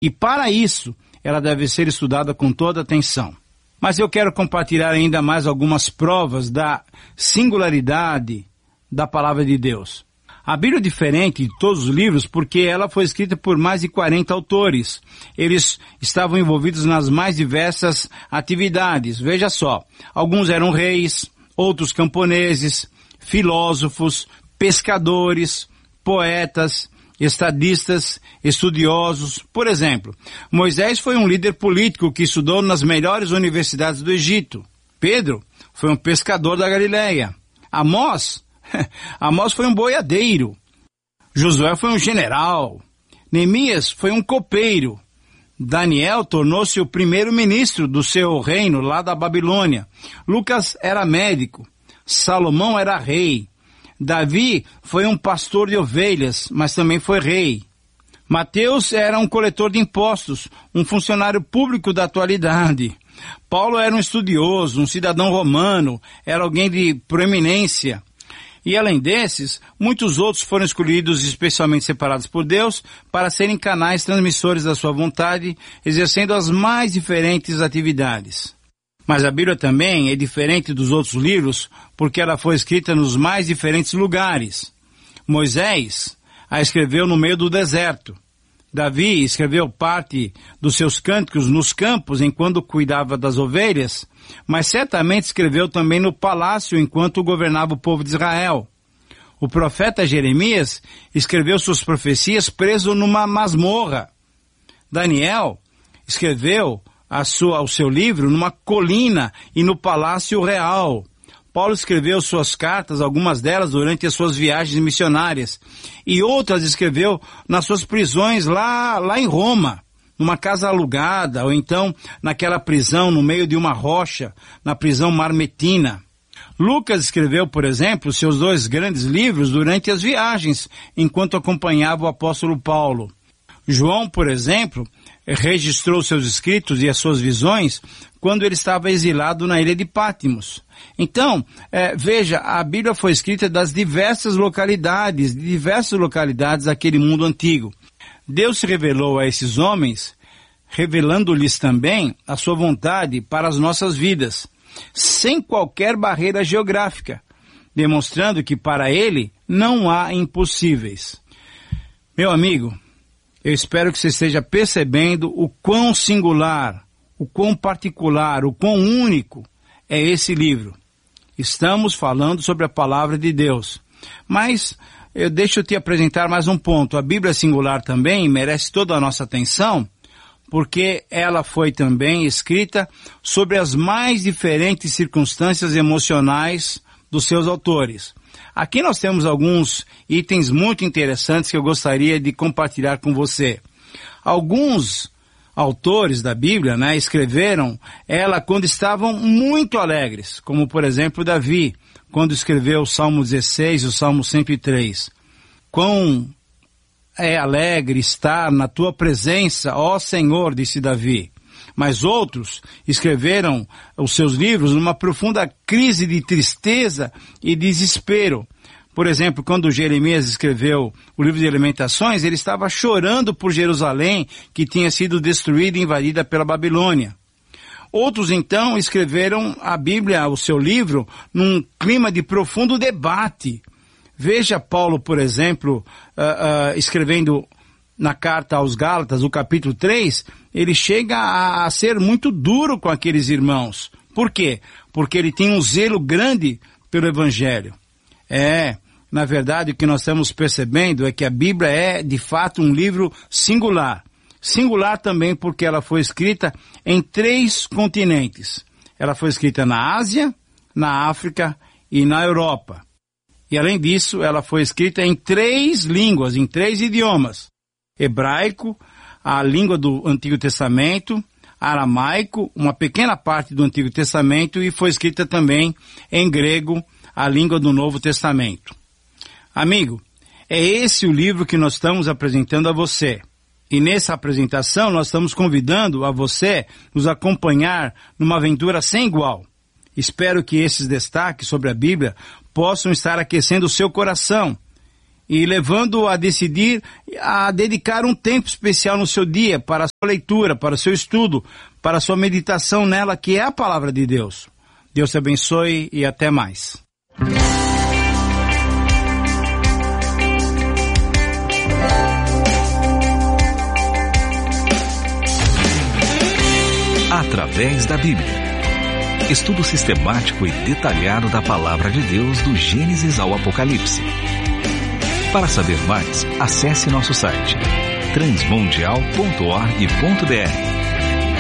E para isso, ela deve ser estudada com toda atenção. Mas eu quero compartilhar ainda mais algumas provas da singularidade da palavra de Deus. A Bíblia é diferente de todos os livros porque ela foi escrita por mais de 40 autores. Eles estavam envolvidos nas mais diversas atividades. Veja só, alguns eram reis, outros camponeses, filósofos, pescadores, poetas, estadistas, estudiosos. Por exemplo, Moisés foi um líder político que estudou nas melhores universidades do Egito. Pedro foi um pescador da Galileia. Amós foi um boiadeiro. Josué foi um general. Neemias foi um copeiro. Daniel tornou-se o primeiro-ministro do seu reino lá da Babilônia. Lucas era médico. Salomão era rei. Davi foi um pastor de ovelhas, mas também foi rei. Mateus era um coletor de impostos, um funcionário público da atualidade. Paulo era um estudioso, um cidadão romano, era alguém de proeminência. E além desses, muitos outros foram escolhidos especialmente separados por Deus para serem canais transmissores da sua vontade, exercendo as mais diferentes atividades. Mas a Bíblia também é diferente dos outros livros porque ela foi escrita nos mais diferentes lugares. Moisés a escreveu no meio do deserto. Davi escreveu parte dos seus cânticos nos campos enquanto cuidava das ovelhas, mas certamente escreveu também no palácio enquanto governava o povo de Israel. O profeta Jeremias escreveu suas profecias preso numa masmorra. Daniel escreveu o seu livro numa colina e no palácio real. Paulo escreveu suas cartas, algumas delas durante as suas viagens missionárias, e outras escreveu nas suas prisões lá em Roma, numa casa alugada, ou então naquela prisão no meio de uma rocha, na prisão Marmetina. Lucas escreveu, por exemplo, seus 2 grandes livros durante as viagens, enquanto acompanhava o apóstolo Paulo. João, por exemplo, registrou seus escritos e as suas visões quando ele estava exilado na ilha de Patmos. Então, veja, a Bíblia foi escrita de diversas localidades daquele mundo antigo. Deus se revelou a esses homens, revelando-lhes também a sua vontade para as nossas vidas, sem qualquer barreira geográfica, demonstrando que para Ele não há impossíveis. Meu amigo, eu espero que você esteja percebendo o quão singular, o quão particular, o quão único é esse livro. Estamos falando sobre a palavra de Deus. Mas deixa eu te apresentar mais um ponto. A Bíblia singular também merece toda a nossa atenção, porque ela foi também escrita sobre as mais diferentes circunstâncias emocionais dos seus autores. Aqui nós temos alguns itens muito interessantes que eu gostaria de compartilhar com você. Alguns autores da Bíblia, escreveram ela quando estavam muito alegres, como por exemplo Davi, quando escreveu o Salmo 16 e o Salmo 103. Quão é alegre estar na tua presença, ó Senhor, disse Davi. Mas outros escreveram os seus livros numa profunda crise de tristeza e desespero. Por exemplo, quando Jeremias escreveu o livro de Lamentações, ele estava chorando por Jerusalém, que tinha sido destruída e invadida pela Babilônia. Outros, então, escreveram a Bíblia, o seu livro, num clima de profundo debate. Veja Paulo, por exemplo, escrevendo na carta aos Gálatas, o capítulo 3, ele chega a ser muito duro com aqueles irmãos. Por quê? Porque ele tem um zelo grande pelo Evangelho. Na verdade, o que nós estamos percebendo é que a Bíblia é, de fato, um livro singular. Singular também porque ela foi escrita em 3 continentes. Ela foi escrita na Ásia, na África e na Europa. E além disso, ela foi escrita em 3 línguas, em 3 idiomas. Hebraico, a língua do Antigo Testamento, aramaico, uma pequena parte do Antigo Testamento, e foi escrita também em grego, a língua do Novo Testamento. Amigo, é esse o livro que nós estamos apresentando a você. E nessa apresentação nós estamos convidando a você nos acompanhar numa aventura sem igual. Espero que esses destaques sobre a Bíblia possam estar aquecendo o seu coração e levando-o a decidir a dedicar um tempo especial no seu dia para a sua leitura, para o seu estudo, para a sua meditação nela, que é a palavra de Deus. Deus te abençoe e até mais. Através da Bíblia. Estudo sistemático e detalhado da Palavra de Deus do Gênesis ao Apocalipse. Para saber mais, acesse nosso site transmundial.org.br.